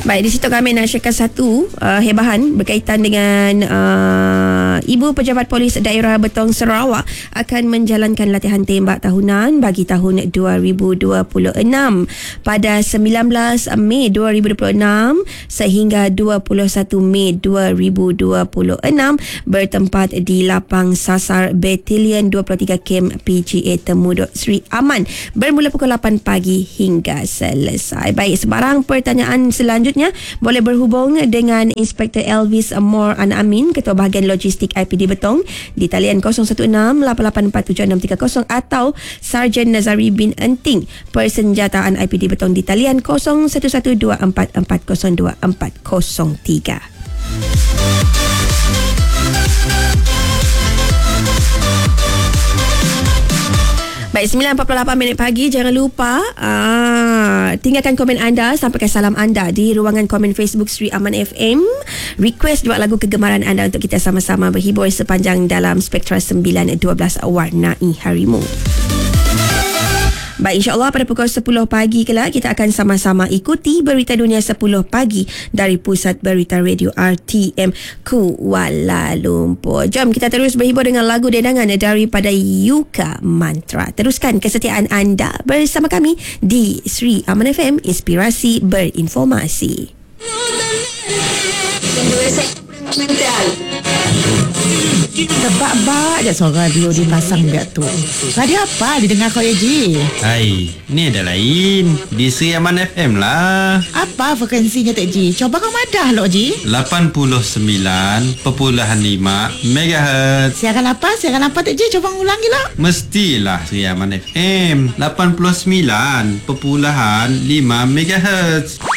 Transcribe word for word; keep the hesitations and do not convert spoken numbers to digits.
Baik, di situ kami nak sharekan satu uh, hebahan berkaitan dengan uh, Ibu Pejabat Polis Daerah Betong Sarawak akan menjalankan latihan tembak tahunan bagi tahun dua ribu dua puluh enam pada sembilan belas Mei dua ribu dua puluh enam sehingga dua puluh satu Mei dua ribu dua puluh enam bertempat di lapang sasar Batalion dua puluh tiga Kem P G A Temuduk Sri Aman bermula pukul lapan pagi hingga selesai. Baik, sebarang pertanyaan selanjutnya boleh berhubung dengan Inspektor Elvis Amor An Amin, Ketua Bahagian Logistik I P D Betong di talian kosong satu enam lapan lapan empat tujuh enam tiga kosong atau Sarjan Nazari bin Enting, Persenjataan I P D Betong di talian kosong satu satu dua empat empat kosong dua empat kosong tiga. Baik, sembilan empat puluh lapan minit pagi. Jangan lupa aa, tinggalkan komen anda, sampaikan salam anda di ruangan komen Facebook Sri Aman F M. Request juga lagu kegemaran anda untuk kita sama-sama berhibur sepanjang dalam Spektra sembilan dua belas Warnai Harimu. Baik, insyaAllah pada pukul sepuluh pagi kelak kita akan sama-sama ikuti Berita Dunia sepuluh pagi dari Pusat Berita Radio R T M Kuala Lumpur. Jom kita terus berhibur dengan lagu dendangan daripada Yuka Mantra. Teruskan kesetiaan anda bersama kami di Sri Aman F M, Inspirasi Berinformasi. Tebak-bak je suara radio dipasang biar tu. Radio apa didengar kau ya, Ji? Hai, ni ada lain. Di Sri Aman F M lah. Apa frekuensinya, Tek Ji? Coba kau madah lo, Ji. lapan puluh sembilan perpuluhan lima megahertz. Siaran apa? Siaran apa, Tek Ji? Coba ulangi lah. Mestilah Sri Aman F M lapan puluh sembilan perpuluhan lima megahertz.